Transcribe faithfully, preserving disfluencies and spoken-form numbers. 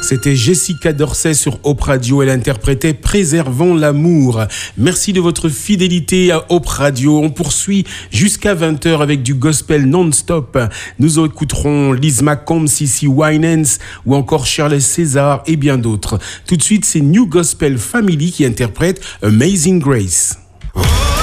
C'était Jessica Dorsey sur Hope Radio. Elle interprétait Préservons l'amour. Merci de votre fidélité à Hope Radio. On poursuit jusqu'à vingt heures avec du gospel non-stop. Nous écouterons Liz McComb, Cissy Winans ou encore Shirley César et bien d'autres. Tout de suite, c'est New Gospel Family qui interprète Amazing Grace.